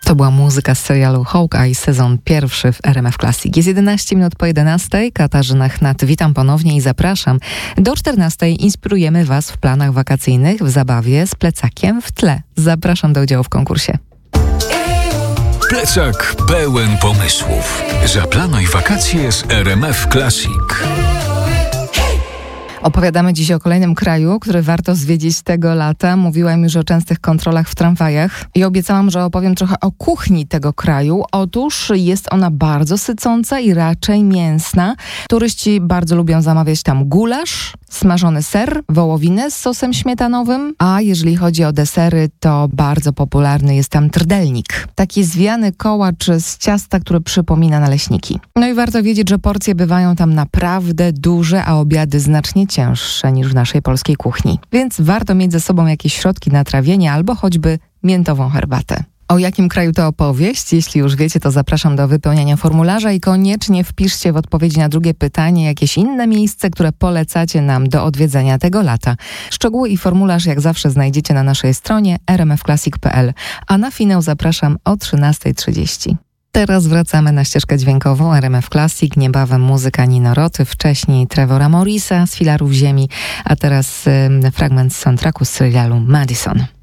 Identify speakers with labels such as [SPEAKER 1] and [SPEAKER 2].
[SPEAKER 1] To była muzyka z serialu Hawkeye, sezon pierwszy w RMF Classic. Jest 11 minut po 11. Katarzyna Chnat, witam ponownie i zapraszam. Do 14 inspirujemy Was w planach wakacyjnych, w zabawie z plecakiem w tle. Zapraszam do udziału w konkursie.
[SPEAKER 2] Plecak pełen pomysłów. Zaplanuj wakacje z RMF Classic.
[SPEAKER 1] Opowiadamy dziś o kolejnym kraju, który warto zwiedzić tego lata. Mówiłam już o częstych kontrolach w tramwajach i obiecałam, że opowiem trochę o kuchni tego kraju. Otóż jest ona bardzo sycąca i raczej mięsna. Turyści bardzo lubią zamawiać tam gulasz, smażony ser, wołowinę z sosem śmietanowym, a jeżeli chodzi o desery, to bardzo popularny jest tam trdelnik. Taki zwijany kołacz z ciasta, który przypomina naleśniki. No i warto wiedzieć, że porcje bywają tam naprawdę duże, a obiady znacznie cięższe niż w naszej polskiej kuchni. Więc warto mieć ze sobą jakieś środki na trawienie albo choćby miętową herbatę. O jakim kraju to opowieść? Jeśli już wiecie, to zapraszam do wypełniania formularza i koniecznie wpiszcie w odpowiedzi na drugie pytanie jakieś inne miejsce, które polecacie nam do odwiedzenia tego lata. Szczegóły i formularz jak zawsze znajdziecie na naszej stronie rmfclassic.pl, a na finał zapraszam o 13:30. Teraz wracamy na ścieżkę dźwiękową RMF Classic, niebawem muzyka Nino Roty, wcześniej Trevora Morrisa z Filarów Ziemi, a teraz fragment z soundtracku z serialu Madison.